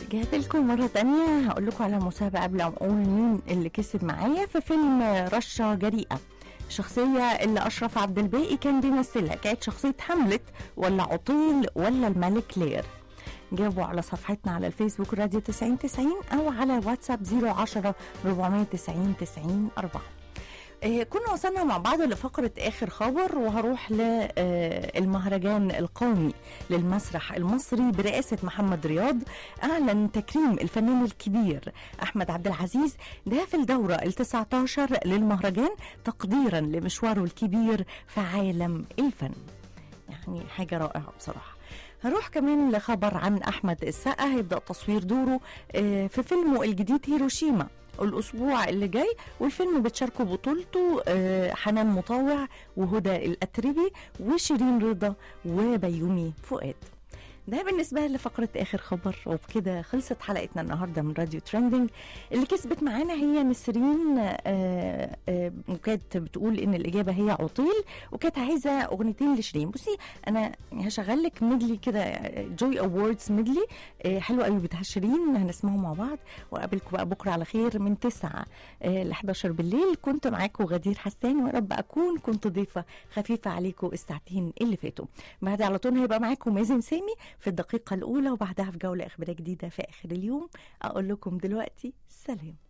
رجعت لكم مرة تانية. هقول لكم على مسابقة قبل ما اقول مين اللي كسب معايا. في فيلم رشة جريئة، الشخصية اللي أشرف عبد الباقي كان بيمثلها كانت شخصية حملت ولا عطيل ولا الملك لير؟ جاوبوا على صفحتنا على الفيسبوك راديو 9090 أو على واتساب 010 490 90 4. كنا وصلنا مع بعض لفقرة آخر خبر، وهروح للمهرجان القومي للمسرح المصري برئاسة محمد رياض. أعلن تكريم الفنان الكبير أحمد عبد العزيز ده في الدورة ال19 للمهرجان تقديرا لمشواره الكبير في عالم الفن. يعني حاجة رائعة بصراحة. هروح كمان لخبر عن أحمد السقا، هيبدأ تصوير دوره في فيلمه الجديد هيروشيما الأسبوع اللي جاي، والفيلم بتشاركوا بطولته حنان مطاوع وهدى الأتربي وشيرين رضا وبيومي فؤاد. ده بالنسبة لفقرة آخر خبر، وبكده خلصت حلقتنا النهاردة من راديو ترندنج. اللي كسبت معانا هي نسرين، وكانت بتقول إن الإجابة هي عطيل، وكانت عايزة أغنيتين لشيرين. بصي أنا هشغل لك ميدلي كده، جوي أووردز ميدلي حلو قوي بتاع شيرين، هنسمعه مع بعض. وقابلكم بقى بكرة على خير من 9 ل 11 بالليل. كنت معاكم غدير حسان، ورب أكون كنت ضيفة خفيفة عليكم الساعتين اللي فاتوا. بعد على طول هيبقى معاكم مازن سامي في الدقيقة الأولى، وبعدها في جولة إخبارية جديدة في آخر اليوم. أقول لكم دلوقتي سلام.